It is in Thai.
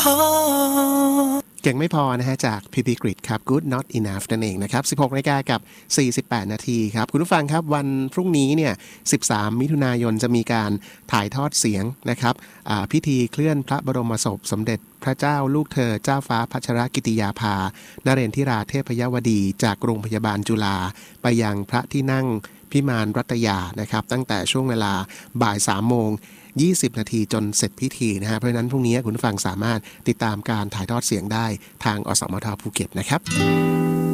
อเก่งไม่พอนะฮะจาก PP Grid ครับ Good Not Enough นั่นเองนะครับ 16 นาฬิกากับ 48 นาทีครับคุณผู้ฟังครับวันพรุ่งนี้เนี่ย 13 มิถุนายนจะมีการถ่ายทอดเสียงนะครับพิธีเคลื่อนพระบรมศพสมเด็จพระเจ้าลูกเธอเจ้าฟ้าพัชรกิติยาภานเรนทิราเทพยวดีจากโรงพยาบาลจุฬาไปยังพระที่นั่งพิมานรัตยานะครับตั้งแต่ช่วงเวลาบ่าย 3 โมง 20 นาทีจนเสร็จพิธีนะฮะเพราะฉะนั้นพรุ่งนี้คุณผู้ฟังสามารถติดตามการถ่ายทอดเสียงได้ทางอสมทภูเก็ตนะครับ